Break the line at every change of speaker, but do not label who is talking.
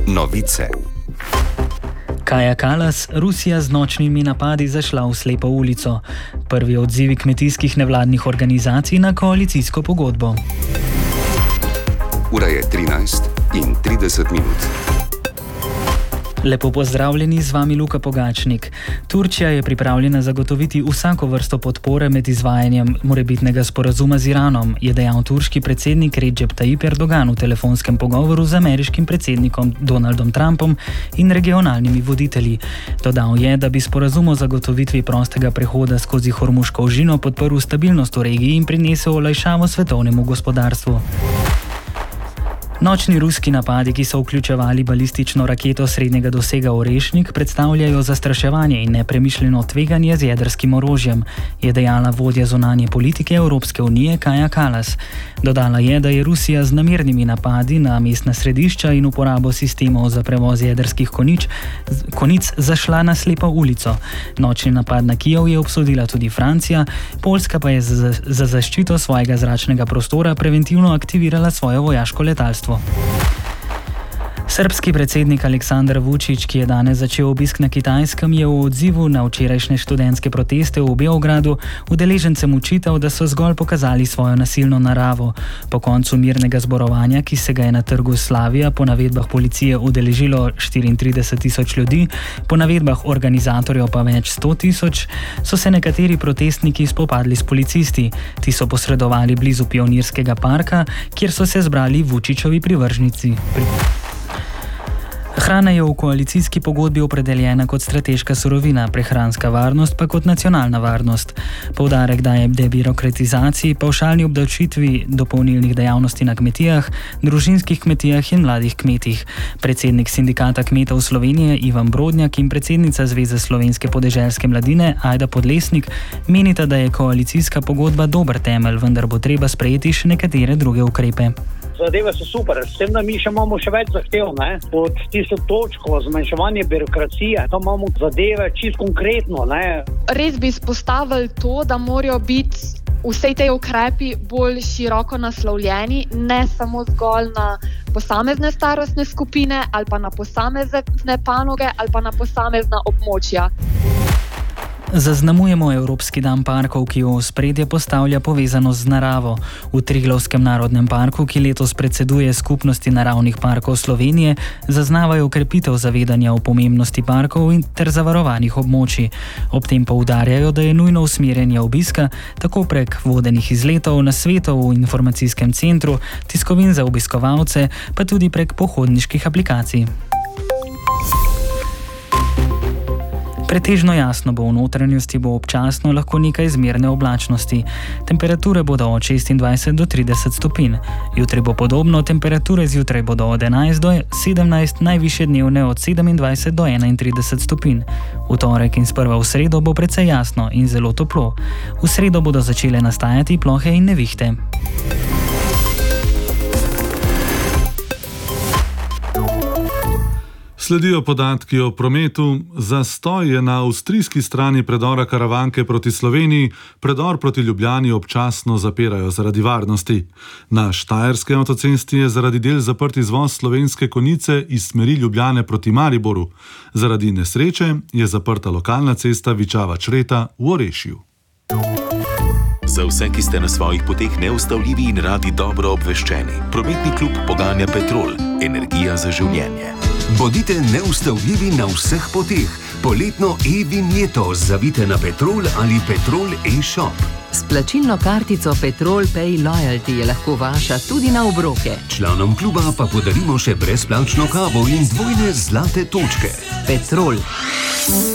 Novice.
Kaja Kallas, Rusija z nočnimi napadi zašla v slepo ulico. Prvi odzivi kmetijskih nevladnih organizacij na koalicijsko pogodbo.
Ura je 13:30.
Lepo pozdravljeni, z vami Luka Pogačnik. Turčija je pripravljena zagotoviti vsako vrsto podpore med izvajanjem morebitnega sporazuma z Iranom, je dejal turški predsednik Recep Tayyip Erdogan v telefonskem pogovoru z ameriškim predsednikom Donaldom Trumpom in regionalnimi voditelji. Dodal je, da bi sporazum o zagotovitvi prostega prehoda skozi Hormuško ožino podprl stabilnost v regiji in prinesel olajšavo svetovnemu gospodarstvu. Nočni ruski napadi, ki so vključevali balistično raketo srednjega dosega Orešnik, predstavljajo zastraševanje in nepremišljeno tveganje z jedrskim orožjem, je dejala vodja zunanje politike Evropske unije Kaja Kallas. Dodala je, da je Rusija z namernimi napadi na mestna središča in uporabo sistemov za prevoz jedrskih konic zašla na slepo ulico. Nočni napad na Kijev je obsodila tudi Francija, Poljska pa je za zaščito svojega zračnega prostora preventivno aktivirala svoje vojaško letalstvo. Srbski predsednik Aleksandar Vučić, ki je danes začel obisk na Kitajskem, je v odzivu na včerajšnje študentske proteste v Beogradu udeležencem očital, da so zgolj pokazali svojo nasilno naravo. Po koncu mirnega zborovanja, ki se ga je na trgu Slavija po navedbah policije udeležilo 34.000 ljudi, po navedbah organizatorjev pa več 100.000, so se nekateri protestniki spopadli s policisti. Ti so posredovali blizu Pionirskega parka, kjer so se zbrali Vučićovi privržnici. Hrana je v koalicijski pogodbi opredeljena kot strateška surovina, prehranska varnost pa kot nacionalna varnost. Poudarek daje debirokratizaciji, pavšalni obdavčitvi dopolnilnih dejavnosti na kmetijah, družinskih kmetijah in mladih kmetih. Predsednik Sindikata kmetov Slovenije Ivan Brodnjak in predsednica Zveze slovenske podeželske mladine Ajda Podlesnik menita, da je koalicijska pogodba dober temelj, vendar bo treba sprejeti še nekatere druge ukrepe.
Zadeve so super, s tem, da mi imamo še več zahtev, pod tisto točko zmanjševanje birokracije, tam imamo zadeve čisto konkretno.
Res bi izpostavili to, da morajo biti vse te ukrepi bolj široko naslovljeni, ne samo zgolj na posamezne starostne skupine ali pa na posamezne panoge ali pa na posamezna območja.
Zaznamujemo Evropski dan parkov, ki v ospredje postavlja povezanost z naravo. V Triglavskem narodnem parku, ki letos predseduje Skupnosti naravnih parkov Slovenije, zaznavajo krepitev zavedanja o pomembnosti parkov ter zavarovanih območij. Ob tem poudarjajo, da je nujno usmerjanje obiska tako prek vodenih izletov, nasvetov v informacijskem centru, tiskovin za obiskovalce, pa tudi prek pohodniških aplikacij. Pretežno jasno bo, v notranjosti bo občasno lahko nekaj zmerne oblačnosti. Temperature bodo od 26 do 30 stopinj. Jutri bo podobno, temperature zjutraj bodo od 11 do 17, najvišje dnevne od 27 do 31 stopinj. V torek in sprva v sredo bo precej jasno in zelo toplo. V sredo bodo začele nastajati plohe in nevihte.
Sledijo podatki o prometu. Zastoj je na avstrijski strani predora Karavanke proti Sloveniji, predor proti Ljubljani občasno zapirajo zaradi varnosti. Na štajerski avtocesti je zaradi del zaprt izvoz Slovenske Konjice iz smeri Ljubljane proti Mariboru. Zaradi nesreče je zaprta lokalna cesta Vičava-Čreta v Orešju.
Za vse, ki ste na svojih poteh neustavljivi in radi dobro obveščeni, prometni klub poganja Petrol, energija za življenje.
Bodite neustavljivi na vseh poteh. Poletno e-vinjeto zavite na Petrol ali Petrol e-shop.
S plačilno kartico Petrol Pay Loyalty je lahko vaša tudi na obroke.
Članom kluba pa podarimo še brezplačno kavo in dvojne zlate točke.
Petrol.